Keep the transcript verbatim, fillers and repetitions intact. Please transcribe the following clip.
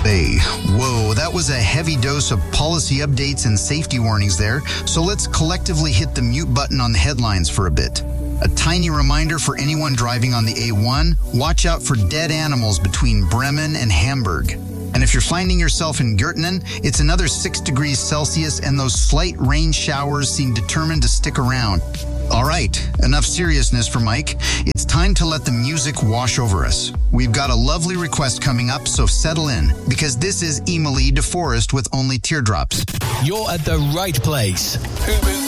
Hey, whoa, that was a heavy dose of policy updates and safety warnings there. So let's collectively hit the mute button on the headlines for a bit. A tiny reminder for anyone driving on the A one, watch out for dead animals between Bremen and Hamburg. And if you're finding yourself in Göttingen, it's another six degrees Celsius and those slight rain showers seem determined to stick around. All right, enough seriousness for Mike. It's time to let the music wash over us. We've got a lovely request coming up, so settle in, because this is Emily DeForest with Only Teardrops. You're at the right place.